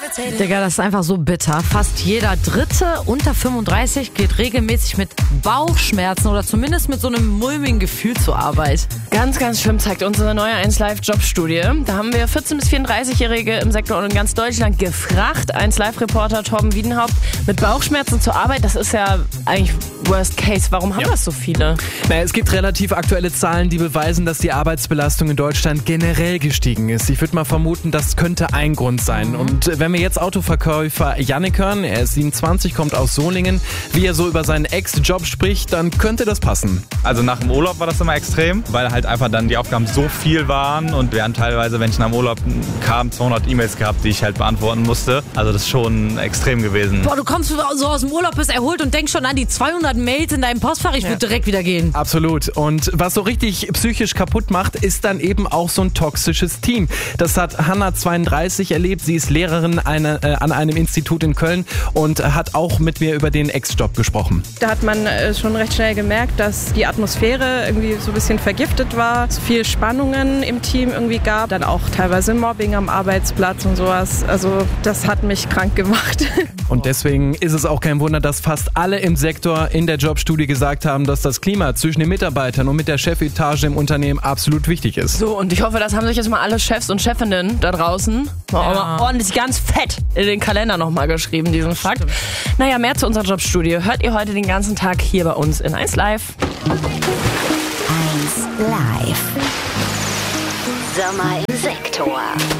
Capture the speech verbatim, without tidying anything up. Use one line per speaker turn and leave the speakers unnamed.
Digga, das ist einfach so bitter. Fast jeder Dritte unter fünfunddreißig geht regelmäßig mit Bauchschmerzen oder zumindest mit so einem mulmigen Gefühl zur Arbeit.
Ganz, ganz schlimm, zeigt unsere neue eins Live Jobstudie. Da haben wir vierzehn- bis vierunddreißigjährige im Sektor und in ganz Deutschland gefragt. eins Live Reporter Torben Wiedenhaupt mit Bauchschmerzen zur Arbeit. Das ist ja eigentlich Worst Case. Warum haben
Ja.
das so viele?
Naja, es gibt relativ aktuelle Zahlen, die beweisen, dass die Arbeitsbelastung in Deutschland generell gestiegen ist. Ich würde mal vermuten, das könnte ein Grund sein. Und wenn wir jetzt Autoverkäufer Yannick hören, er ist siebenundzwanzig, kommt aus Solingen, wie er so über seinen Ex-Job spricht, dann könnte das passen.
Also nach dem Urlaub war das immer extrem, weil halt einfach dann die Aufgaben so viel waren und wir haben teilweise, wenn ich nach dem Urlaub kam, zweihundert E-Mails gehabt, die ich halt beantworten musste. Also das ist schon extrem gewesen.
Boah, du kommst so aus dem Urlaub, bist erholt und denkst schon an die zweihundert Mails in deinem Postfach. Ich würde direkt wieder gehen.
Absolut. Und was so richtig psychisch kaputt macht, ist dann eben auch so ein toxisches Team. Das hat Hanna zweiunddreißig erlebt. Sie ist Lehrerin eine, äh, an einem Institut in Köln und hat auch mit mir über den Ex-Job gesprochen.
Da hat man äh, schon recht schnell gemerkt, dass die Atmosphäre irgendwie so ein bisschen vergiftet war, es viel Spannungen im Team irgendwie gab, dann auch teilweise Mobbing am Arbeitsplatz und sowas. Also das hat mich krank gemacht.
Und deswegen ist es auch kein Wunder, dass fast alle im Sektor in der Jobstudie gesagt haben, dass das Klima zwischen den Mitarbeitern und mit der Chefetage im Unternehmen absolut wichtig ist.
So, und ich hoffe, das haben sich jetzt mal alle Chefs und Chefinnen da draußen mal,
Ja.
mal ordentlich ganz fett in den Kalender nochmal geschrieben, diesen Fakt. Naja, mehr zu unserer Jobstudie hört ihr heute den ganzen Tag hier bei uns in eins Live.
eins Live. Sommer im Sektor.